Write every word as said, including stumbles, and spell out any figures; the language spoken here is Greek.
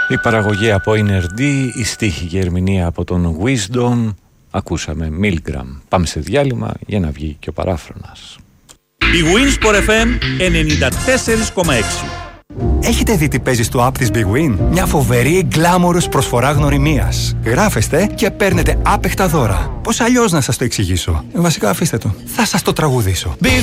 Η παραγωγή από Inner D, η στίχη και η ερμηνεία από τον Wisdom. Ακούσαμε Milgram. Πάμε σε διάλειμμα για να βγει και ο παράφρονας. Η Winsport εφ εμ ενενήντα τέσσερα κόμμα έξι. Έχετε δει τι παίζει στο app της Big Win? Μια φοβερή γκλάμορος προσφορά γνωριμίας. Γράφεστε και παίρνετε άπεχτα δώρα. Πώς αλλιώς να σας το εξηγήσω? Βασικά αφήστε το. Θα σας το τραγουδήσω.